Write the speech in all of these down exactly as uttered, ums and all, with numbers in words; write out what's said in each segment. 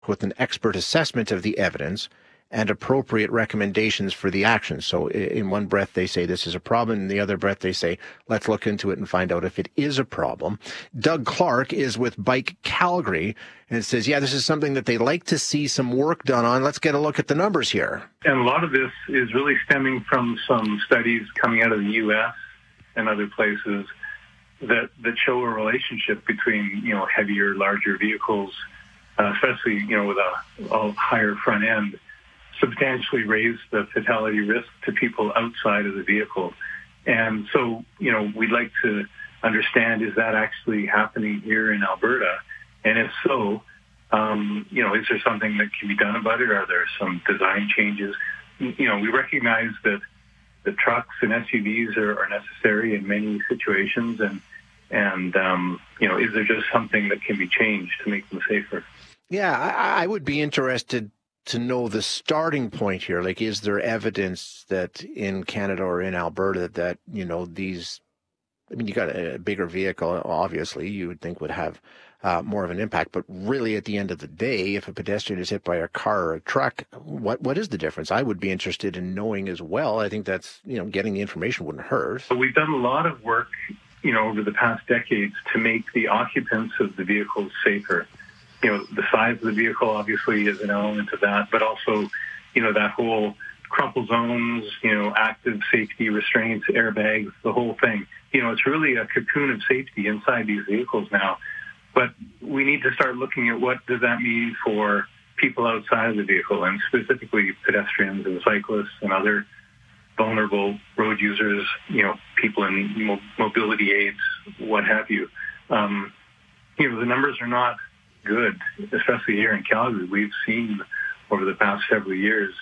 with an expert assessment of the evidence and appropriate recommendations for the action. So in one breath, they say this is a problem. In the other breath, they say, let's look into it and find out if it is a problem. Doug Clark is with Bike Calgary and says, yeah, this is something that they'd like to see some work done on. Let's get a look at the numbers here. And a lot of this is really stemming from some studies coming out of the U S and other places that, that show a relationship between, you know, heavier, larger vehicles, uh, especially, you know, with a, a higher front end, substantially raise the fatality risk to people outside of the vehicle. And so, you know, we'd like to understand, is that actually happening here in Alberta? And if so, um, you know, is there something that can be done about it? Are there some design changes? You know, we recognize that the trucks and S U Vs are, are necessary in many situations. And, and um, you know, is there just something that can be changed to make them safer? Yeah, I, I would be interested to know the starting point here. Like, is there evidence that in Canada or in Alberta that, you know, these, I mean, you got a bigger vehicle, obviously, you would think would have uh, more of an impact. But really, at the end of the day, if a pedestrian is hit by a car or a truck, what what is the difference? I would be interested in knowing as well. I think that's, you know, getting the information wouldn't hurt. So we've done a lot of work, you know, over the past decades to make the occupants of the vehicles safer. You know, the size of the vehicle obviously is an element of that, but also, you know, that whole crumple zones, you know, active safety restraints, airbags, the whole thing. You know, it's really a cocoon of safety inside these vehicles now. But we need to start looking at what does that mean for people outside of the vehicle, and specifically pedestrians and cyclists and other vulnerable road users, you know, people in mo- mobility aids, what have you. Um, you know, the numbers are not good, especially here in Calgary. We've seen over the past several years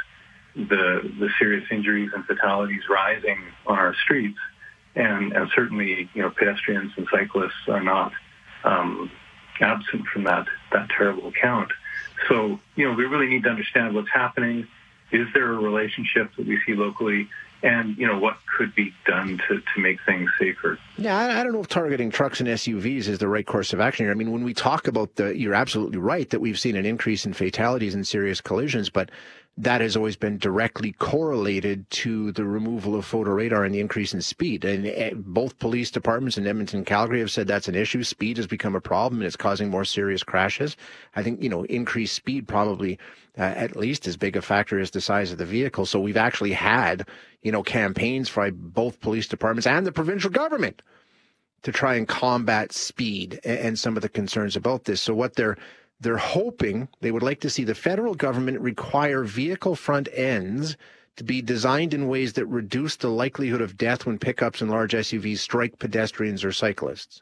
the the serious injuries and fatalities rising on our streets, and, and certainly, you know, pedestrians and cyclists are not um, absent from that that terrible count. So, you know, we really need to understand what's happening. Is there a relationship that we see locally? And, you know, what could be done to, to make things safer? Yeah, I, I don't know if targeting trucks and S U Vs is the right course of action here. I mean, when we talk about the, you're absolutely right that we've seen an increase in fatalities and serious collisions, but that has always been directly correlated to the removal of photo radar and the increase in speed. And uh, both police departments in Edmonton and Calgary have said that's an issue. Speed has become a problem and it's causing more serious crashes. I think, you know, increased speed probably uh, at least as big a factor as the size of the vehicle. So we've actually had, you know, campaigns by both police departments and the provincial government to try and combat speed and, and some of the concerns about this. So what they're They're hoping, they would like to see the federal government require vehicle front ends to be designed in ways that reduce the likelihood of death when pickups and large S U Vs strike pedestrians or cyclists.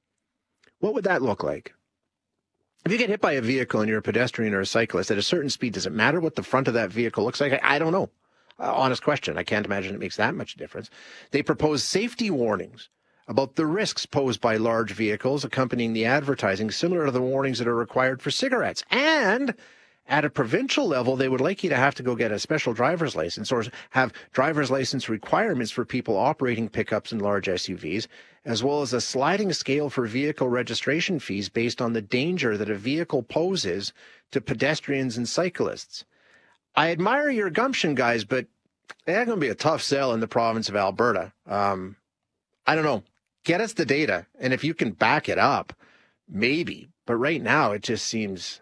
What would that look like? If you get hit by a vehicle and you're a pedestrian or a cyclist at a certain speed, does it matter what the front of that vehicle looks like? I, I don't know. Uh, honest question. I can't imagine it makes that much difference. They propose safety warnings about the risks posed by large vehicles accompanying the advertising, similar to the warnings that are required for cigarettes. And at a provincial level, they would like you to have to go get a special driver's license or have driver's license requirements for people operating pickups and large S U Vs, as well as a sliding scale for vehicle registration fees based on the danger that a vehicle poses to pedestrians and cyclists. I admire your gumption, guys, but that's going to be a tough sell in the province of Alberta. Um, I don't know. Get us the data, and if you can back it up, maybe. But right now, it just seems,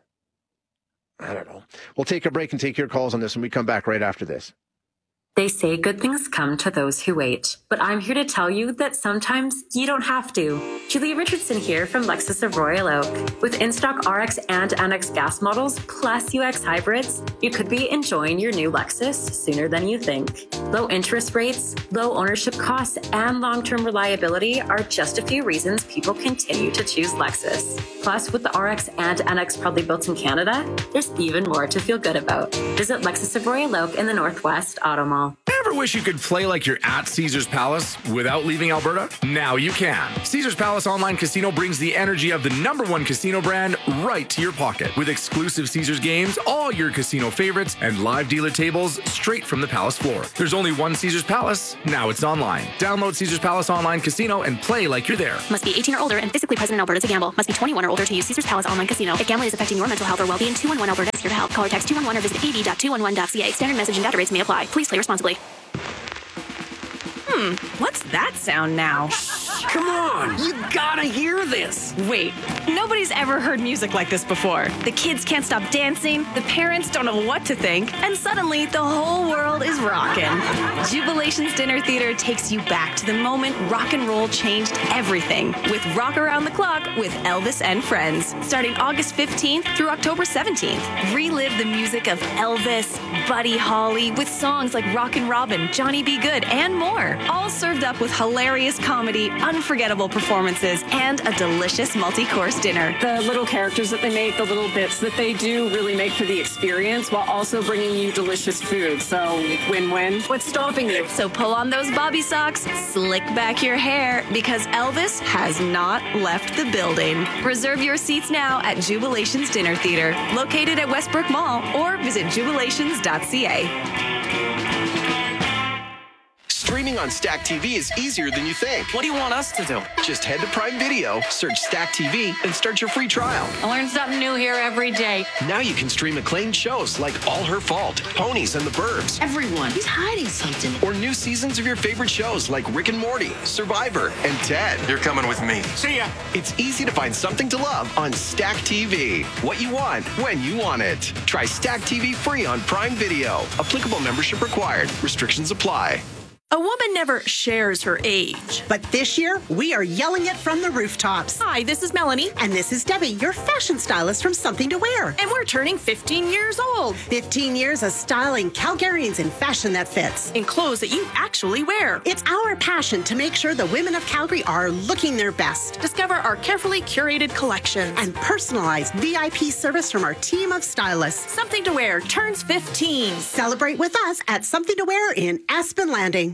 I don't know. We'll take a break and take your calls on this when we come back right after this. They say good things come to those who wait, but I'm here to tell you that sometimes you don't have to. Julia Richardson here from Lexus of Royal Oak. With in-stock R X and N X gas models plus U X hybrids, you could be enjoying your new Lexus sooner than you think. Low interest rates, low ownership costs, and long-term reliability are just a few reasons people continue to choose Lexus. Plus, with the R X and N X proudly built in Canada, there's even more to feel good about. Visit Lexus of Royal Oak in the Northwest Auto Mall. Ever Ever wish you could play like you're at Caesars Palace without leaving Alberta? Now you can. Caesars Palace Online Casino brings the energy of the number one casino brand right to your pocket. With exclusive Caesars games, all your casino favorites, and live dealer tables straight from the Palace floor. There's only one Caesars Palace. Now it's online. Download Caesars Palace Online Casino and play like you're there. Must be eighteen or older and physically present in Alberta to gamble. Must be twenty-one or older to use Caesars Palace Online Casino. If gambling is affecting your mental health or well-being, two one one Alberta is here to help. Call or text two one one or visit a b dot two one one dot c a. Standard message and data rates may apply. Please play responsibly. Hmm, what's that sound now? Come on, you gotta hear this. Wait, nobody's ever heard music like this before. The kids can't stop dancing, the parents don't know what to think, and suddenly the whole world is rocking. Jubilations Dinner Theater takes you back to the moment rock and roll changed everything with Rock Around the Clock with Elvis and Friends, starting August fifteenth through October seventeenth. Relive the music of Elvis, Buddy Holly, with songs like Rockin' Robin, Johnny B. Good, and more. All served up with hilarious comedy, unforgettable performances, and a delicious multi-course dinner. The little characters that they make, the little bits that they do really make for the experience while also bringing you delicious food. So win-win. What's stopping you? So pull on those bobby socks, slick back your hair, because Elvis has not left the building. Reserve your seats now at Jubilations Dinner Theater, located at Westbrook Mall, or visit jubilations dot c a. Streaming on Stack T V is easier than you think. What do you want us to do? Just head to Prime Video, search Stack T V, and start your free trial. I learn something new here every day. Now you can stream acclaimed shows like All Her Fault, Ponies and the Burbs. Everyone, he's hiding something. Or new seasons of your favorite shows like Rick and Morty, Survivor, and Ted. You're coming with me. See ya. It's easy to find something to love on Stack T V. What you want, when you want it. Try Stack T V free on Prime Video. Applicable membership required. Restrictions apply. A woman never shares her age. But this year, we are yelling it from the rooftops. Hi, this is Melanie. And this is Debbie, your fashion stylist from Something to Wear. And we're turning fifteen years old. fifteen years of styling Calgarians in fashion that fits. In clothes that you actually wear. It's our passion to make sure the women of Calgary are looking their best. Discover our carefully curated collections. And personalized V I P service from our team of stylists. Something to Wear turns fifteen. Celebrate with us at Something to Wear in Aspen Landing.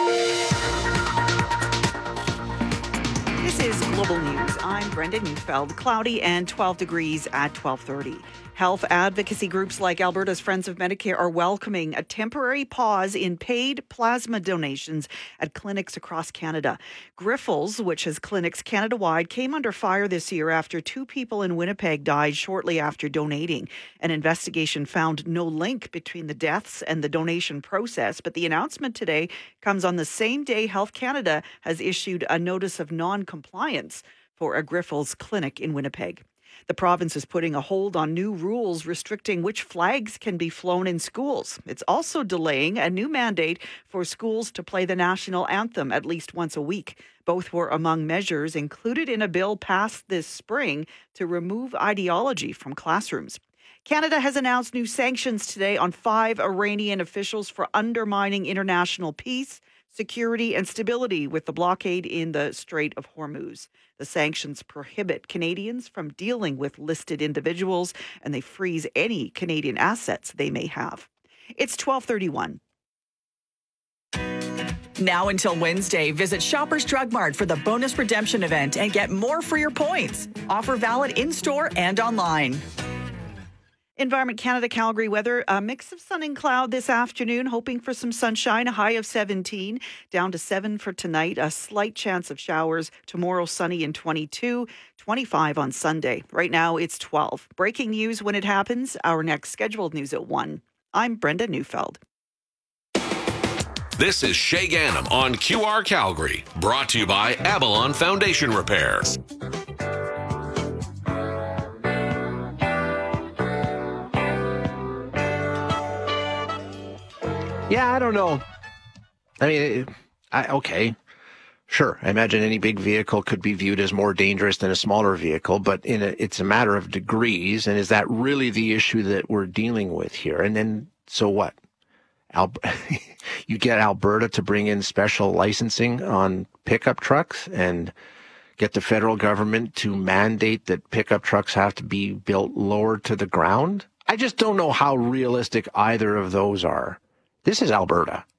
This is Global News. I'm Brenda Neufeld. Cloudy and twelve degrees at twelve thirty. Health advocacy groups like Alberta's Friends of Medicare are welcoming a temporary pause in paid plasma donations at clinics across Canada. Grifols, which has clinics Canada-wide, came under fire this year after two people in Winnipeg died shortly after donating. An investigation found no link between the deaths and the donation process, but the announcement today comes on the same day Health Canada has issued a notice of non-compliance for a Grifols clinic in Winnipeg. The province is putting a hold on new rules restricting which flags can be flown in schools. It's also delaying a new mandate for schools to play the national anthem at least once a week. Both were among measures included in a bill passed this spring to remove ideology from classrooms. Canada has announced new sanctions today on five Iranian officials for undermining international peace, security and stability with the blockade in the Strait of Hormuz. The sanctions prohibit Canadians from dealing with listed individuals, and they freeze any Canadian assets they may have. It's twelve thirty-one. Now until Wednesday, visit Shoppers Drug Mart for the bonus redemption event and get more for your points. Offer valid in-store and online. Environment Canada Calgary weather, a mix of sun and cloud this afternoon, hoping for some sunshine, a high of seventeen, down to seven for tonight, a slight chance of showers. Tomorrow, sunny and twenty-two, twenty-five on Sunday. Right now, it's twelve. Breaking news when it happens, our next scheduled news at one. I'm Brenda Neufeld. This is Shay Ganem on Q R Calgary, brought to you by Avalon Foundation Repair. Yeah, I don't know. I mean, I, okay, sure. I imagine any big vehicle could be viewed as more dangerous than a smaller vehicle, but in a, it's a matter of degrees. And is that really the issue that we're dealing with here? And then, so what? Al- you get Alberta to bring in special licensing on pickup trucks and get the federal government to mandate that pickup trucks have to be built lower to the ground? I just don't know how realistic either of those are. This is Alberta.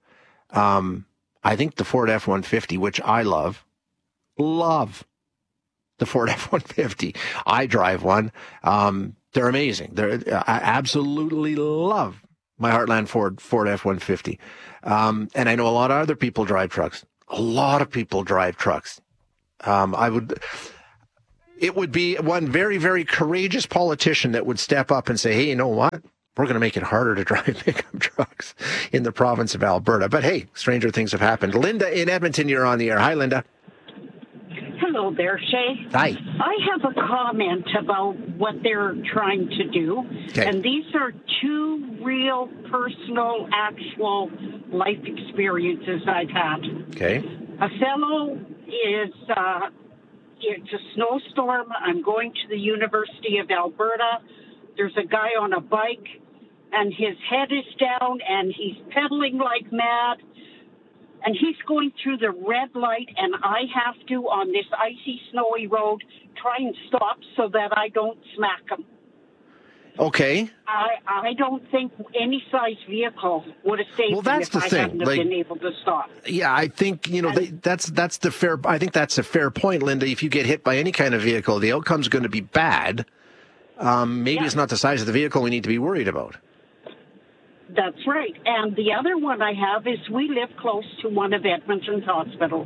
Um, I think the Ford F one fifty, which I love, love the Ford F one fifty. I drive one. Um, they're amazing. They're, I absolutely love my Heartland Ford Ford F one fifty. Um, and I know a lot of other people drive trucks. A lot of people drive trucks. Um, I would, it would be one very, very courageous politician that would step up and say, hey, you know what? We're going to make it harder to drive pickup trucks in the province of Alberta. But hey, stranger things have happened. Linda in Edmonton, you're on the air. Hi, Linda. Hello there, Shay. Hi. I have a comment about what they're trying to do. Okay. And these are two real personal, actual life experiences I've had. Okay. A fellow is, uh, it's a snowstorm. I'm going to the University of Alberta. There's a guy on a bike, and his head is down, and he's pedaling like mad. And he's going through the red light, and I have to, on this icy, snowy road, try and stop so that I don't smack him. Okay. I I don't think any size vehicle would have saved Well, that's him the if I thing. hadn't Like, have been able to stop. Yeah, I think, you know, they, that's that's the fair, I think that's a fair point, Linda. If you get hit by any kind of vehicle, the outcome's going to be bad. Um, maybe Yeah. it's not the size of the vehicle we need to be worried about. That's right. And the other one I have is we live close to one of Edmonton's hospitals.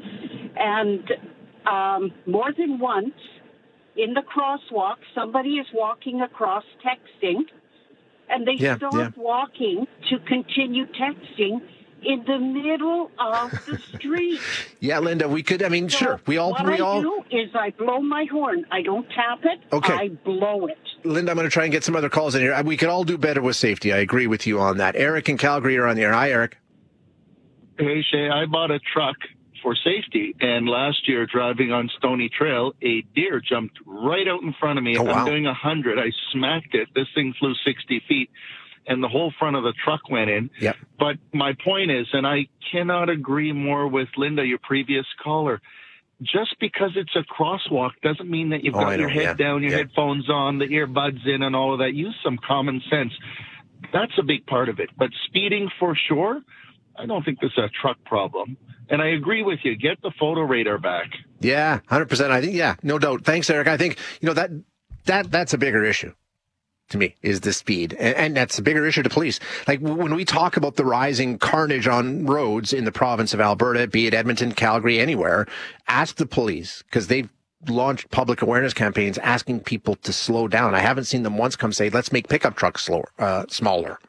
And um, more than once in the crosswalk, somebody is walking across texting, and they Yeah, stop yeah. walking to continue texting in the middle of the street. Yeah, Linda, we could, I mean, So sure, we all, what we I all, do is I blow my horn. I don't tap it. Okay. I blow it. Linda, I'm going to try and get some other calls in here. We could all do better with safety. I agree with you on that. Eric in Calgary are on the air. Hi, Eric. Hey, Shay, I bought a truck for safety, and last year, driving on Stony Trail, a deer jumped right out in front of me. Oh, wow. I'm doing one hundred. I smacked it. This thing flew sixty feet, and the whole front of the truck went in. Yep. But my point is, and I cannot agree more with Linda, your previous caller, just because it's a crosswalk doesn't mean that you've Oh, got I your know, head yeah, down, your yeah. headphones on, the earbuds in, and all of that. Use some common sense. That's a big part of it. But speeding for sure, I don't think this is a truck problem. And I agree with you. Get the photo radar back. Yeah, one hundred percent. I think, yeah, no doubt. Thanks, Eric. I think, you know, that that that's a bigger issue to me, is the speed. And, and that's a bigger issue to police. Like, when we talk about the rising carnage on roads in the province of Alberta, be it Edmonton, Calgary, anywhere, ask the police, because they've launched public awareness campaigns asking people to slow down. I haven't seen them once come say, let's make pickup trucks slower, uh, smaller.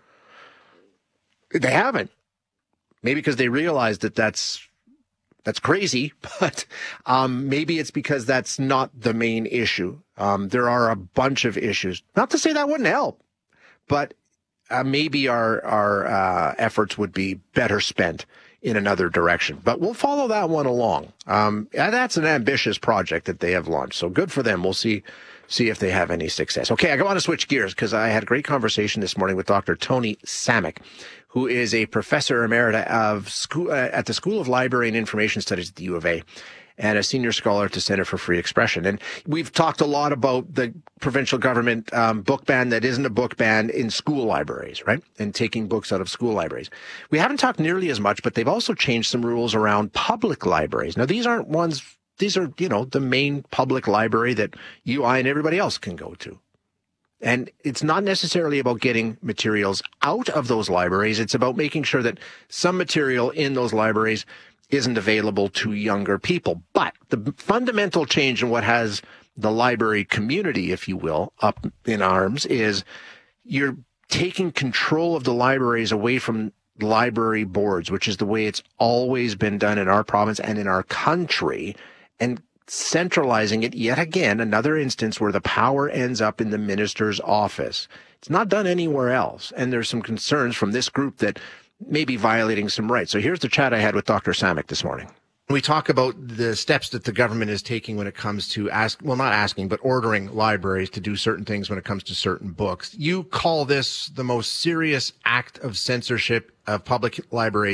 They haven't. Maybe because they realize that that's That's crazy, but um, maybe it's because that's not the main issue. Um, there are a bunch of issues. Not to say that wouldn't help, but uh, maybe our our uh, efforts would be better spent in another direction. But we'll follow that one along. Um, and that's an ambitious project that they have launched. So good for them. We'll see see if they have any success. Okay, I want to switch gears because I had a great conversation this morning with Doctor Tony Samick, who is a professor emerita of school, uh, at the School of Library and Information Studies at the U of A, and a senior scholar at the Center for Free Expression. And we've talked a lot about the provincial government um, book ban that isn't a book ban in school libraries, right? And taking books out of school libraries. We haven't talked nearly as much, but they've also changed some rules around public libraries. Now, these aren't ones, these are, you know, the main public library that you, I, and everybody else can go to. And it's not necessarily about getting materials out of those libraries. It's about making sure that some material in those libraries isn't available to younger people. But the fundamental change in what has the library community, if you will, up in arms is you're taking control of the libraries away from library boards, which is the way it's always been done in our province and in our country, and centralizing it yet again, another instance where the power ends up in the minister's office. It's not done anywhere else. And there's some concerns from this group that may be violating some rights. So here's the chat I had with Doctor Samick this morning. We talk about the steps that the government is taking when it comes to ask, well, not asking, but ordering libraries to do certain things when it comes to certain books. You call this the most serious act of censorship of public libraries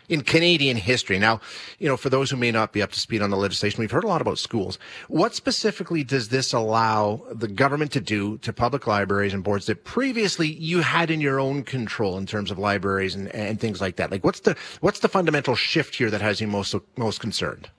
in Canadian history. Now, you know, for those who may not be up to speed on the legislation, we've heard a lot about schools. What specifically does this allow the government to do to public libraries and boards that previously you had in your own control in terms of libraries and, and things like that? Like, what's the what's the fundamental shift here that has you most most concerned?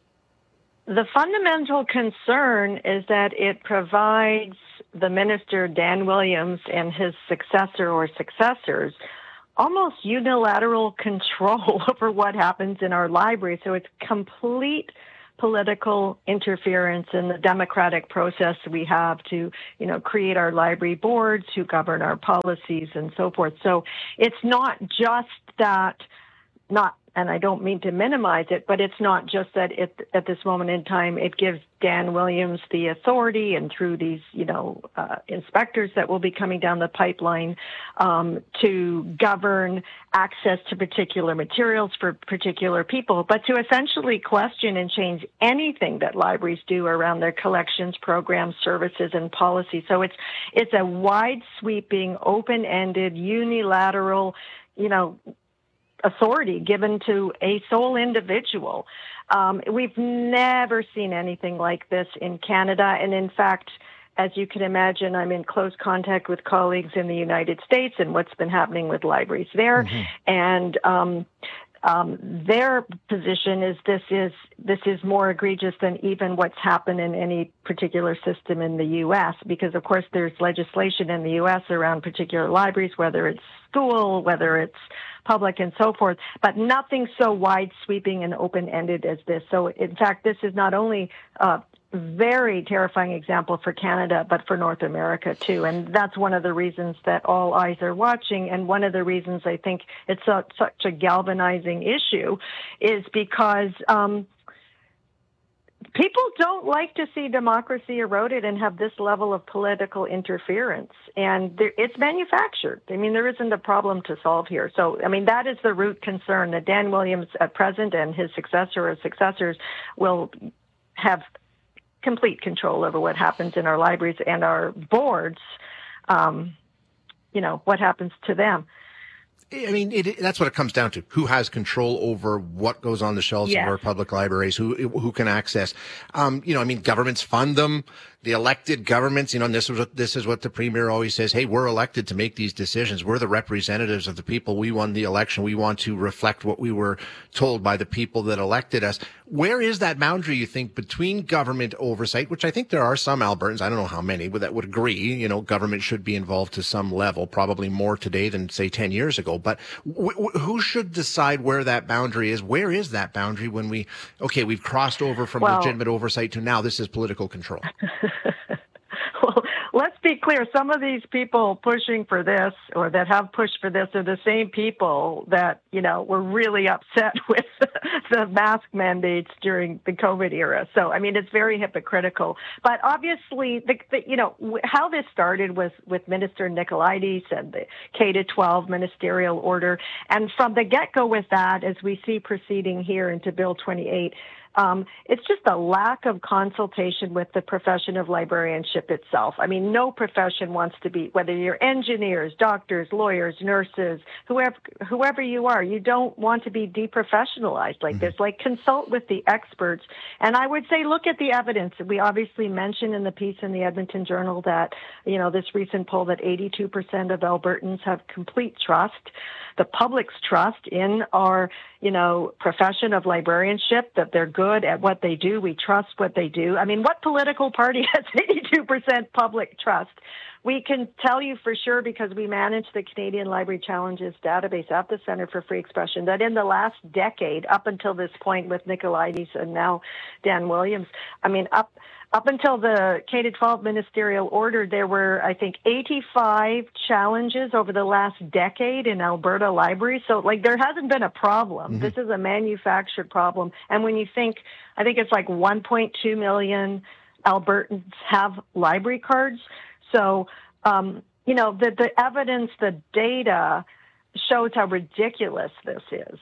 The fundamental concern is that it provides the minister, Dan Williams, and his successor or successors almost unilateral control over what happens in our library. So it's complete political interference in the democratic process we have to, you know, create our library boards, to govern our policies and so forth. So it's not just that, not and I don't mean to minimize it, but it's not just that it, at this moment in time it gives Dan Williams the authority, and through these, you know, uh, inspectors that will be coming down the pipeline, um, to govern access to particular materials for particular people, but to essentially question and change anything that libraries do around their collections, programs, services, and policy. So it's it's a wide sweeping, open-ended, unilateral, you know, authority given to a sole individual. Um, we've never seen anything like this in Canada. And in fact, as you can imagine, I'm in close contact with colleagues in the United States and what's been happening with libraries there. Mm-hmm. And um, um, their position is this is this is more egregious than even what's happened in any particular system in the U S, because, of course, there's legislation in the U S around particular libraries, whether it's school, whether it's public and so forth, but nothing so wide sweeping and open-ended as this. So in fact, this is not only a very terrifying example for Canada, but for North America too. And that's one of the reasons that all eyes are watching. And one of the reasons I think it's a, such a galvanizing issue is because, um, people don't like to see democracy eroded and have this level of political interference. And there, it's manufactured. I mean, there isn't a problem to solve here. So, I mean, that is the root concern, that Dan Williams at present and his successor or successors will have complete control over what happens in our libraries and our boards, um, you know, what happens to them. I mean, it, that's what it comes down to. Who has control over what goes on the shelves yes. of our public libraries? Who who can access? Um, you know, I mean, governments fund them. The elected governments, you know, and this is what this is what the premier always says. Hey, we're elected to make these decisions. We're the representatives of the people. We won the election. We want to reflect what we were told by the people that elected us. Where is that boundary, you think, between government oversight, which I think there are some Albertans, I don't know how many, but that would agree, you know, government should be involved to some level, probably more today than, say, ten years ago. But w- w- who should decide where that boundary is? Where is that boundary when we, okay, we've crossed over from well, legitimate oversight to now this is political control? Well, let's be clear. Some of these people pushing for this, or that have pushed for this, are the same people that, you know, were really upset with the mask mandates during the COVID era. So, I mean, it's very hypocritical. But obviously, the, the, you know, how this started was with Minister Nicolaides and the K to twelve ministerial order. And from the get-go with that, as we see proceeding here into Bill twenty-eight, Um, it's just a lack of consultation with the profession of librarianship itself. I mean, no profession wants to be, whether you're engineers, doctors, lawyers, nurses, whoever, whoever you are, you don't want to be deprofessionalized like this. Like, consult with the experts. And I would say, look at the evidence. We obviously mentioned in the piece in the Edmonton Journal that, you know, this recent poll that eighty-two percent of Albertans have complete trust, the public's trust in our, you know, profession of librarianship, that they're good at what they do. We trust what they do. I mean, what political party has eighty-two percent public trust? We can tell you for sure, because we manage the Canadian Library Challenges database at the Centre for Free Expression, that in the last decade, up until this point with Nicolaides and now Dan Williams, I mean, up Up until the K to twelve ministerial order, there were, I think, eighty-five challenges over the last decade in Alberta libraries. So, like, there hasn't been a problem. Mm-hmm. This is a manufactured problem. And when you think, I think it's like one point two million Albertans have library cards. So, um, you know, the, the evidence, the data shows how ridiculous this is.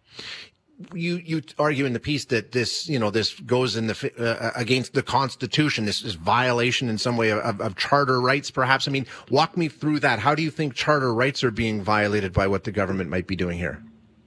You you argue in the piece that this, you know, this goes in the uh, against the Constitution. This is violation in some way of, of charter rights, perhaps. I mean, walk me through that. How do you think charter rights are being violated by what the government might be doing here?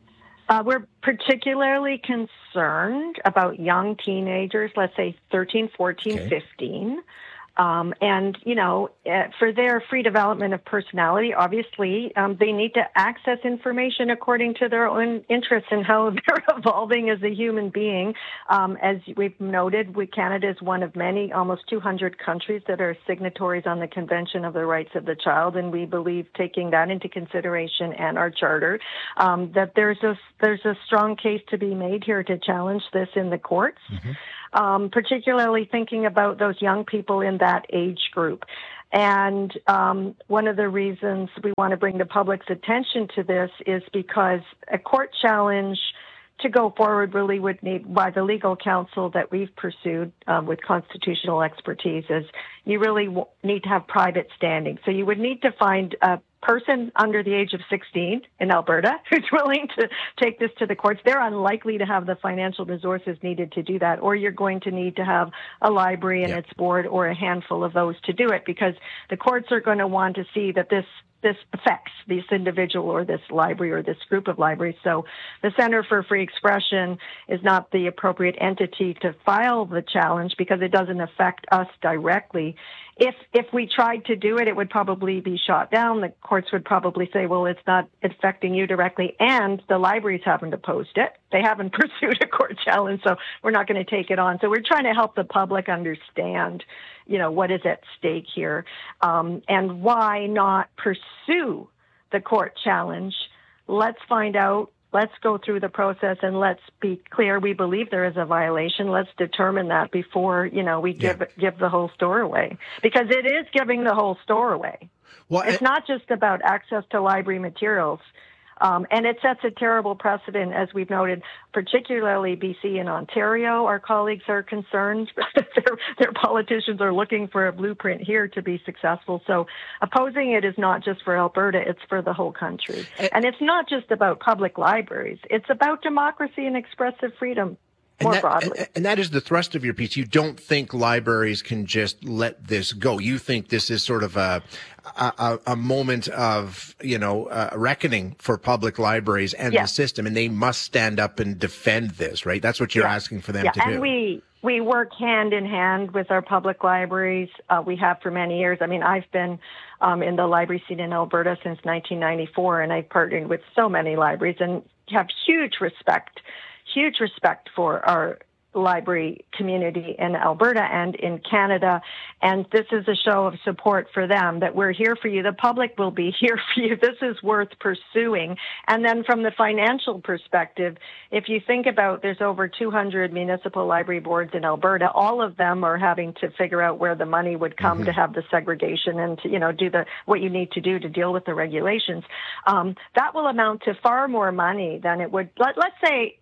Uh, we're particularly concerned about young teenagers, let's say thirteen, fourteen, okay. fifteen. Um, and, you know, uh, for their free development of personality, obviously, um, they need to access information according to their own interests and how they're evolving as a human being. Um, as we've noted, we, Canada is one of many, almost two hundred countries that are signatories on the Convention of the Rights of the Child, and we believe, taking that into consideration and our charter, um, that there's a, there's a strong case to be made here to challenge this in the courts. Mm-hmm. Um, particularly thinking about those young people in that age group. And um, one of the reasons we want to bring the public's attention to this is because a court challenge to go forward really would need, by the legal counsel that we've pursued um, with constitutional expertise, is you really w- need to have private standing. So you would need to find a person under the age of sixteen in Alberta who's willing to take this to the courts. They're unlikely to have the financial resources needed to do that, or you're going to need to have a library and yeah. its board or a handful of those to do it, because the courts are going to want to see that this this affects this individual or this library or this group of libraries. So the Center for Free Expression is not the appropriate entity to file the challenge because it doesn't affect us directly. If if we tried to do it, it would probably be shot down. The courts would probably say, well, it's not affecting you directly, and the libraries haven't opposed it. They haven't pursued a court challenge, so we're not going to take it on. So we're trying to help the public understand, you know, what is at stake here, um, and why not pursue the court challenge. Let's find out. Let's go through the process and let's be clear. We believe there is a violation. Let's determine that before, you know, we give yeah. give the whole store away, because it is giving the whole store away. Well, it's I, not just about access to library materials. Um, and it sets a terrible precedent, as we've noted, particularly B C and Ontario. Our colleagues are concerned. their, their politicians are looking for a blueprint here to be successful. So opposing it is not just for Alberta, it's for the whole country. And it's not just about public libraries. It's about democracy and expressive freedom. More and that, broadly. And, and that is the thrust of your piece. You don't think libraries can just let this go. You think this is sort of a a, a moment of, you know, uh, reckoning for public libraries and yeah. the system, and they must stand up and defend this, right? That's what you're yeah. asking for them yeah. to and do. And we, we work hand in hand with our public libraries. Uh, we have for many years. I mean, I've been um, in the library scene in Alberta since nineteen ninety-four, and I've partnered with so many libraries and have huge respect Huge respect for our library community in Alberta and in Canada. And this is a show of support for them, that we're here for you. The public will be here for you. This is worth pursuing. And then from the financial perspective, if you think about, there's over two hundred municipal library boards in Alberta. All of them are having to figure out where the money would come mm-hmm. to have the segregation and to, you know, do the, what you need to do to deal with the regulations. Um, that will amount to far more money than it would, let, let's say,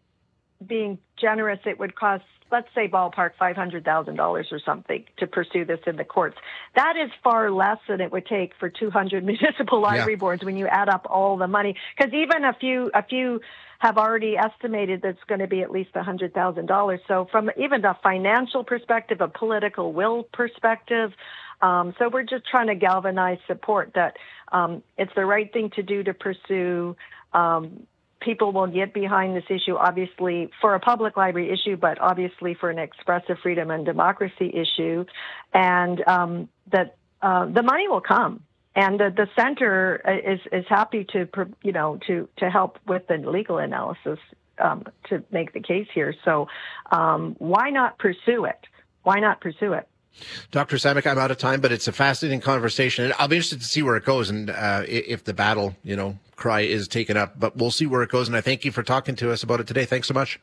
being generous, it would cost, let's say, ballpark five hundred thousand dollars or something to pursue this in the courts. That is far less than it would take for two hundred municipal library yeah. boards when you add up all the money. Because even a few, a few have already estimated that it's going to be at least one hundred thousand dollars. So from even a financial perspective, a political will perspective, um, so we're just trying to galvanize support that um, it's the right thing to do to pursue. Um, People will get behind this issue, obviously, for a public library issue, but obviously for an expressive freedom and democracy issue, and um, that uh, the money will come. And the, the center is is happy to, you know, to, to help with the legal analysis um, to make the case here. So um, why not pursue it? Why not pursue it? Doctor Samek, I'm out of time, but it's a fascinating conversation, and I'll be interested to see where it goes and uh, if the battle, you know, cry is taken up. But we'll see where it goes, and I thank you for talking to us about it today. Thanks so much.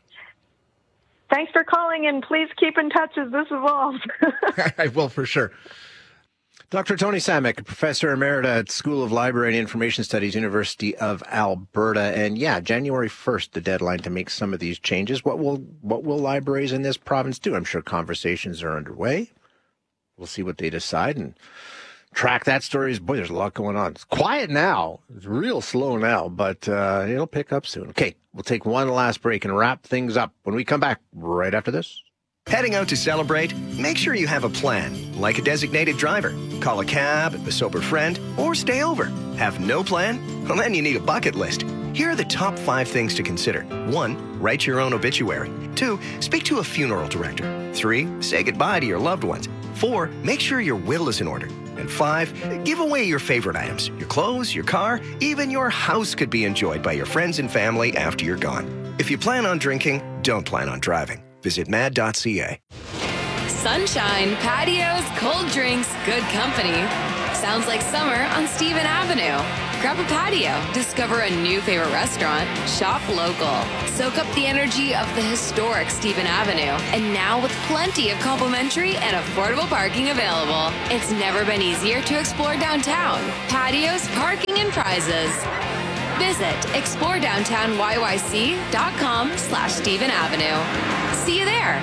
Thanks for calling, and please keep in touch as this evolves. I will, for sure. Doctor Tony Samek, Professor Emerita at School of Library and Information Studies, University of Alberta. And yeah, January first, the deadline to make some of these changes. What will what will libraries in this province do? I'm sure conversations are underway. We'll see what they decide and track that story. Boy, there's a lot going on. It's quiet now. It's real slow now, but uh, it'll pick up soon. Okay, we'll take one last break and wrap things up when we come back right after this. Heading out to celebrate? Make sure you have a plan, like a designated driver. Call a cab, a sober friend, or stay over. Have no plan? Well, then you need a bucket list. Here are the top five things to consider. One, write your own obituary. Two, speak to a funeral director. Three, say goodbye to your loved ones. Four, make sure your will is in order. And five, give away your favorite items. Your clothes, your car, even your house could be enjoyed by your friends and family after you're gone. If you plan on drinking, don't plan on driving. Visit mad dot c a. Sunshine, patios, cold drinks, good company. Sounds like summer on Stephen Avenue. Grab a patio, discover a new favorite restaurant, shop local, soak up the energy of the historic Stephen Avenue. And now with plenty of complimentary and affordable parking available, it's never been easier to explore downtown. Patios, parking, and prizes. Visit explore downtown y y c dot com slash Stephen Avenue. See you there.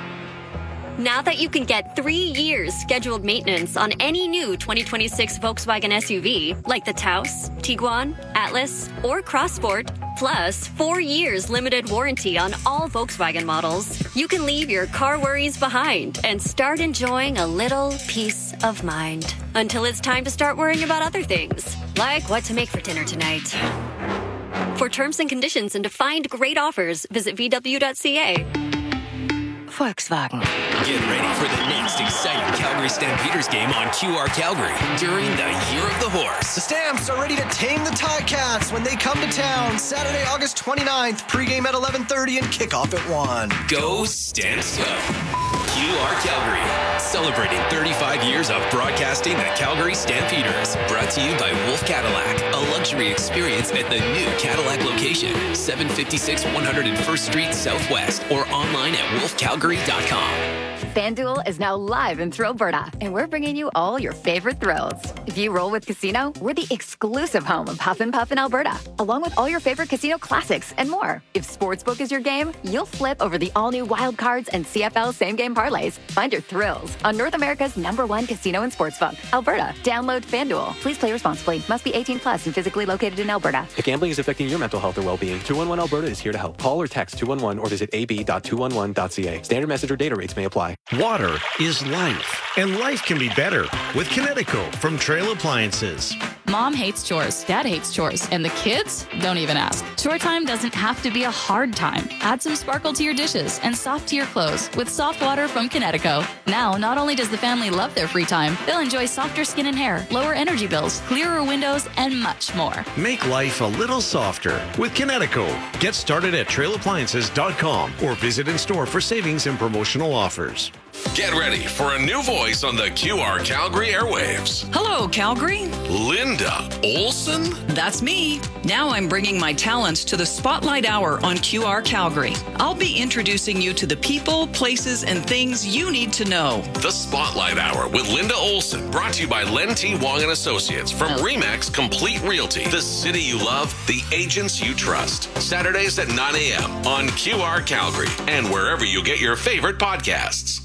Now that you can get three years scheduled maintenance on any new twenty twenty-six Volkswagen S U V, like the Taos, Tiguan, Atlas, or Crossport, plus four years limited warranty on all Volkswagen models, you can leave your car worries behind and start enjoying a little peace of mind. Until it's time to start worrying about other things, like what to make for dinner tonight. For terms and conditions and to find great offers, visit v w dot c a. Volkswagen. Get ready for the next exciting Calgary Stampeders game on Q R Calgary during the Year of the Horse. The Stamps are ready to tame the Ticats when they come to town. Saturday, August twenty-ninth, pregame at eleven thirty and kickoff at one. Go Stamps Go! Q R Calgary, celebrating thirty-five years of broadcasting the Calgary Stampeders. Brought to you by Wolf Cadillac, a luxury experience at the new Cadillac location, seven fifty-six one hundred first Street Southwest, or online at wolf calgary dot com. FanDuel is now live in Thrillberta, and we're bringing you all your favorite thrills. If you roll with Casino, we're the exclusive home of Huff and Puff in Alberta, along with all your favorite casino classics and more. If Sportsbook is your game, you'll flip over the all-new Wild Cards and C F L same-game parlays. Find your thrills on North America's number one casino and sportsbook, Alberta. Download FanDuel. Please play responsibly. Must be eighteen plus and physically located in Alberta. If gambling is affecting your mental health or well-being, two one one Alberta is here to help. Call or text two one one or visit a b dot two one one dot c a. Standard message or data rates may apply. Water is life, and life can be better with Kinetico from Trail Appliances. Mom hates chores, Dad hates chores, and the kids don't even ask. Chore time doesn't have to be a hard time. Add some sparkle to your dishes and soft to your clothes with soft water from Kinetico. Now, not only does the family love their free time, they'll enjoy softer skin and hair, lower energy bills, clearer windows, and much more. Make life a little softer with Kinetico. Get started at trail appliances dot com or visit in store for savings and promotional offers. Get ready for a new voice on the Q R Calgary airwaves. Hello, Calgary. Linda Olson? That's me. Now I'm bringing my talents to the Spotlight Hour on Q R Calgary. I'll be introducing you to the people, places, and things you need to know. The Spotlight Hour with Linda Olson, brought to you by Len T. Wong and Associates from Remax Complete Realty. The city you love, the agents you trust. Saturdays at nine a.m. on Q R Calgary and wherever you get your favorite podcasts.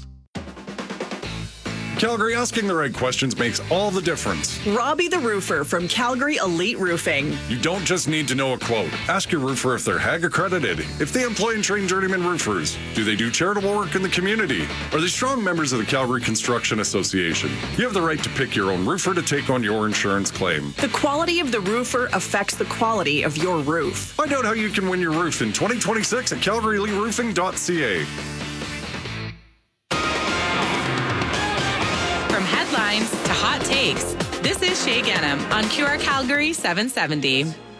Calgary, asking the right questions makes all the difference. Robbie the Roofer from Calgary Elite Roofing. You don't just need to know a quote. Ask your roofer if they're H A G accredited, if they employ and train journeyman roofers. Do they do charitable work in the community? Are they strong members of the Calgary Construction Association? You have the right to pick your own roofer to take on your insurance claim. The quality of the roofer affects the quality of your roof. Find out how you can win your roof in twenty twenty-six at calgary elite roofing dot c a. From headlines to hot takes, this is Shay Ghanem on Q R Calgary seven seventy.